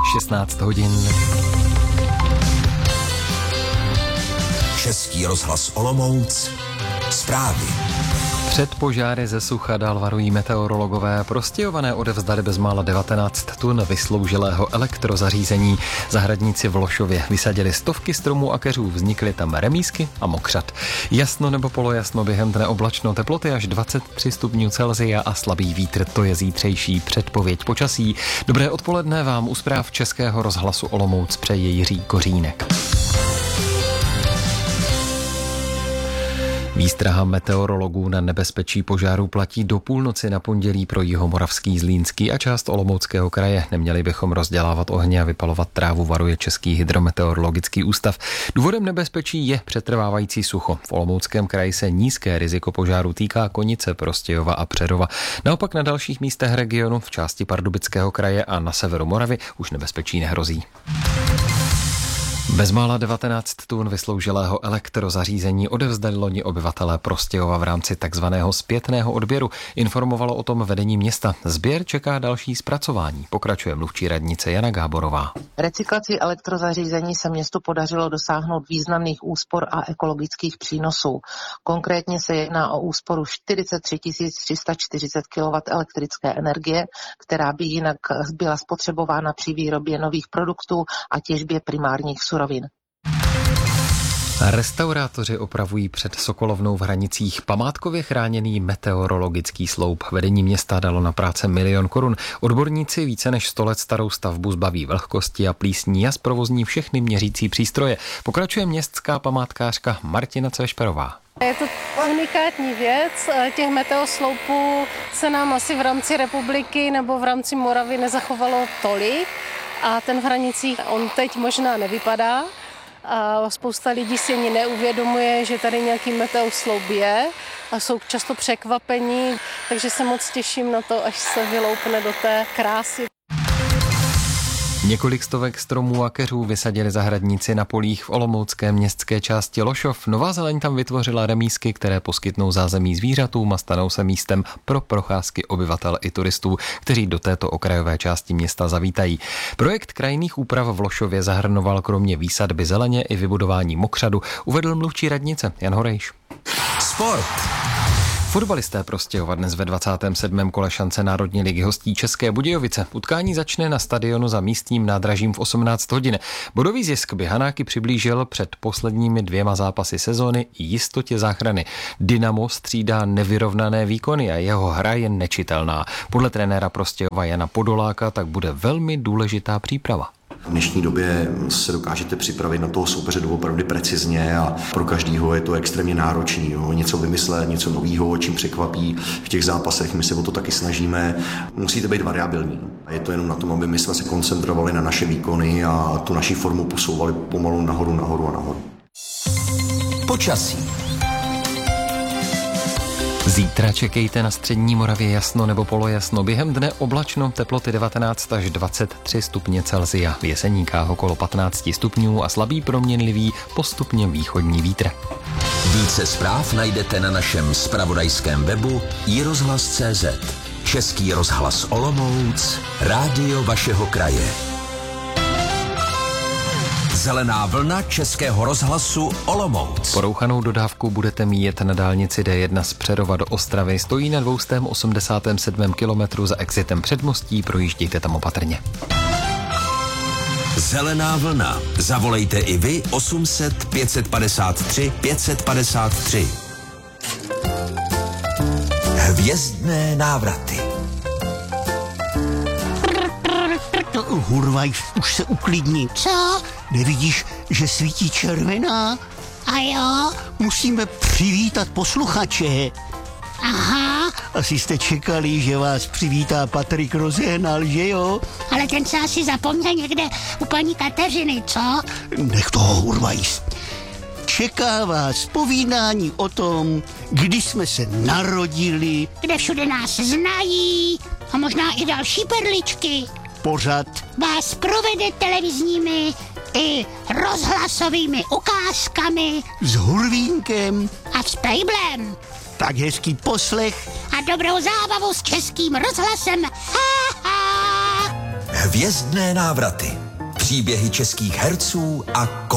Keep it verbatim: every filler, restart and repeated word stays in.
šestnáct hodin. Český rozhlas Olomouc. Zprávy. Před požáry ze sucha dál varují meteorologové. Prostějované odevzdali bezmála devatenáct tun vysloužilého elektrozařízení. Zahradníci v Lošově vysadili stovky stromů a keřů, vznikly tam remísky a mokřad. Jasno nebo polojasno, během dne oblačno, teploty až dvacet tři stupňů Celsia a slabý vítr, to je zítřejší předpověď počasí. Dobré odpoledne vám u zpráv Českého rozhlasu Olomouc přeje Jiří Kořínek. Výstraha meteorologů na nebezpečí požáru platí do půlnoci na pondělí pro Jihomoravský, Zlínský a část Olomouckého kraje. Neměli bychom rozdělávat ohně a vypalovat trávu, varuje Český hydrometeorologický ústav. Důvodem nebezpečí je přetrvávající sucho. V Olomouckém kraji se nízké riziko požáru týká Konice, Prostějova a Přerova. Naopak na dalších místech regionu, v části Pardubického kraje a na severu Moravy už nebezpečí nehrozí. Bezmála devatenáct tun vysloužilého elektrozařízení odevzdali loni obyvatelé Prostějova v rámci takzvaného zpětného odběru. Informovalo o tom vedení města. Sběr čeká další zpracování. Pokračuje mluvčí radnice Jana Gáborová. Recyklací elektrozařízení se městu podařilo dosáhnout významných úspor a ekologických přínosů. Konkrétně se jedná o úsporu čtyřicet tři tisíc tři sta čtyřicet kilowatthodin elektrické energie, která by jinak byla spotřebována při výrobě nových produktů a těžbě primárních surovin. Restaurátoři opravují před Sokolovnou v Hranicích památkově chráněný meteorologický sloup. Vedení města dalo na práce milion korun. Odborníci více než sto let starou stavbu zbaví vlhkosti a plísní a zprovozní všechny měřící přístroje. Pokračuje městská památkářka Martina Cvešperová. Je to unikátní věc, těch meteosloupů se nám asi v rámci republiky nebo v rámci Moravy nezachovalo tolik a ten v Hranicích, on teď možná nevypadá a spousta lidí si ani neuvědomuje, že tady nějaký meteosloup je a jsou často překvapení, takže se moc těším na to, až se vyloupne do té krásy. Několik stovek stromů a keřů vysadili zahradníci na polích v olomoucké městské části Lošov. Nová zeleň tam vytvořila remísky, které poskytnou zázemí zvířatům a stanou se místem pro procházky obyvatel i turistů, kteří do této okrajové části města zavítají. Projekt krajinných úprav v Lošově zahrnoval kromě výsadby zeleně i vybudování mokřadu, uvedl mluvčí radnice Jan Horejš. Sport. Fotbalisté Prostějova dnes ve dvacátém sedmém kole šance Národní ligy hostí České Budějovice. Utkání začne na stadionu za místním nádražím v osmnáct hodin. Bodový zisk by Hanáky přiblížil před posledními dvěma zápasy sezóny jistotě záchrany. Dynamo střídá nevyrovnané výkony a jeho hra je nečitelná. Podle trenéra Prostějova Jana Podoláka tak bude velmi důležitá příprava. V dnešní době se dokážete připravit na toho soupeře doopravdy precizně a pro každýho je to extrémně náročný. Jo. Něco vymyslet, něco novýho, čím překvapí v těch zápasech, my se o to taky snažíme. Musíte být variabilní. Je to jenom na tom, aby my jsme se koncentrovali na naše výkony a tu naši formu posouvali pomalu nahoru, nahoru a nahoru. Počasí. Zítra čekejte na střední Moravě jasno nebo polojasno. Během dne oblačno, teploty devatenáct až dvacet tři stupně Celsia. V Jeseníkách okolo patnáct stupňů a slabý proměnlivý postupně východní vítr. Více zpráv najdete na našem zpravodajském webu i rozhlas tečka cé zet. Český rozhlas Olomouc, rádio vašeho kraje. Zelená vlna Českého rozhlasu Olomouc. Porouchanou dodávku budete mít na dálnici D jedna z Přerova do Ostravy. Stojí na dvě stě osmdesát sedm kilometrů za exitem Předmostí, projíždějte tam opatrně. Zelená vlna. Zavolejte i vy osm set pět set padesát tři pět set padesát tři. Hvězdné návraty. Hurvaj, už se uklidni. Co? Nevidíš, že svítí červená? A jo? Musíme přivítat posluchače. Aha. Asi jste čekali, že vás přivítá Patrik Rozehnal, že jo? Ale ten se asi zapomněl někde u paní Kateřiny, co? Nech toho, Hurvaj. Čeká vás povídání o tom, kdy jsme se narodili. Kde všude nás znají a možná i další perličky. Pořad vás provede televizními i rozhlasovými ukázkami s Hurvínkem a s Pejblem. Tak hezký poslech a dobrou zábavu s Českým rozhlasem. Ha, ha. Hvězdné návraty. Příběhy českých herců a